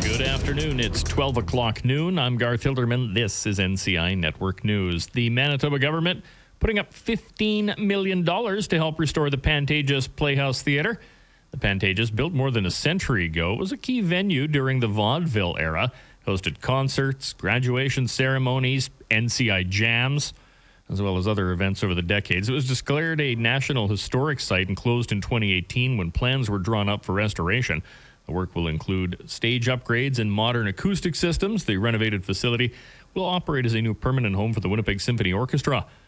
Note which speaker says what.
Speaker 1: Good afternoon. It's 12 o'clock noon. I'm Garth Hilderman. This is NCI Network News. The Manitoba government putting up $15 million to help restore the Pantages Playhouse Theatre. The Pantages, built more than a century ago, was a key venue during the vaudeville era. Hosted concerts, graduation ceremonies, NCI jams, as well as other events over the decades. It was declared a National Historic Site and closed in 2018 when plans were drawn up for restoration. The work will include stage upgrades and modern acoustic systems. The renovated facility will operate as a new permanent home for the Winnipeg Symphony Orchestra.